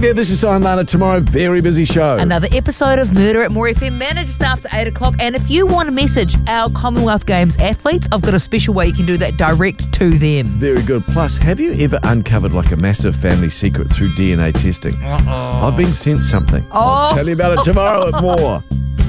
Okay, this is Simon Lana. Tomorrow, very busy show. Another episode of Murder at More FM Manor just after 8 o'clock. And if you want to message our Commonwealth Games athletes, I've got a special way you can do that direct to them. Very good. Plus, have you ever uncovered like a massive family secret through DNA testing? I've been sent something. I'll tell you about it tomorrow at More.